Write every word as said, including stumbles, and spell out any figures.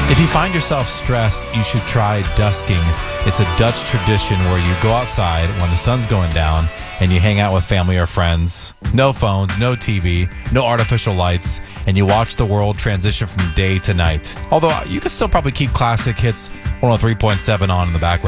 If you find yourself stressed, you should try dusking. It's a Dutch tradition where you go outside when the sun's going down and you hang out with family or friends. No phones, no T V, no artificial lights, and you watch the world transition from day to night. Although you can still probably keep classic hits one oh three point seven on in the background.